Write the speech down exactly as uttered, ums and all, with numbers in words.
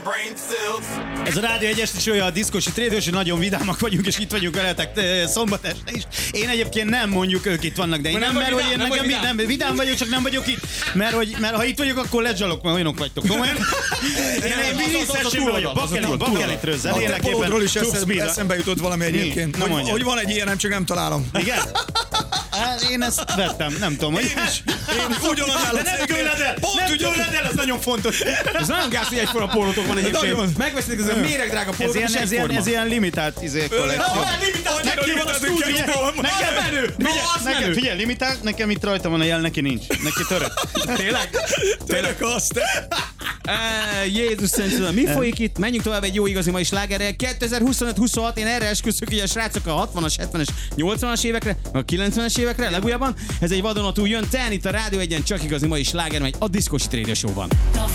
Ez a Rádió egyes show-ja, a Diszkosi Trédős, nagyon vidámak vagyunk, és itt vagyunk veletek szombat este is. Én egyébként nem mondjuk, ők itt vannak, de én nem, nem mert hogy én nekem vidám. Nem, vidám vagyok, csak nem vagyok itt. Mert, hogy, mert ha itt vagyok, akkor lezsalok, mert olyanok vagytok. Komolyan? Én vízszességben vagyok. Bakelitről zenélek éppen. A polódról is eszembe jutott valami egyébként. Hogy van egy ilyen, nem csak nem találom. Igen? Hát én ezt vettem, nem tudom, hogy... Én is. Én ugyanaz állok. De nem tőled el! Nem tőled el, ez nagyon fontos. Ez nagyon gáz, hogy egyforma pólótok van egyébként. Megveszik ez a méregdrága pólótok, és egyforma. Ez ilyen limitált izé kollekció. Neki van a stúdióban. Nekem menő! Figyelj, limitált, nekem itt rajta van a jel, neki nincs. Neki török. Tényleg? Török azt. Jézus Szent, mi folyik itt? Menjünk tovább egy jó igazi mai slágerrel. kétezer-huszonöt huszonhat, én erre esküszök, hogy a srácok a hatvanas, hetvenes, nyolcvanas évekre, a kilencvenes évekre, legújabban. Ez egy vadonatúl jön, ten itt a Rádió egyen, csak igazi mai sláger, megy a Diszkosi Trédő Show-ban.